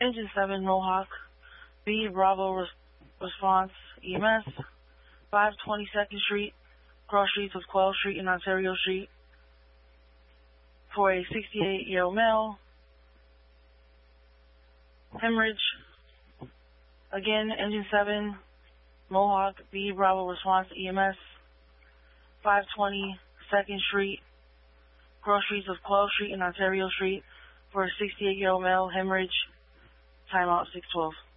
Engine 7, Mohawk, B, Bravo response, EMS, 520 2nd Street, cross streets of 12th Street and Ontario Street, for a 68-year-old male, hemorrhage. Again, Engine 7, Mohawk, B, Bravo response, EMS, 520 2nd Street, cross streets of 12th Street and Ontario Street, for a 68-year-old male, hemorrhage. Timeout 612.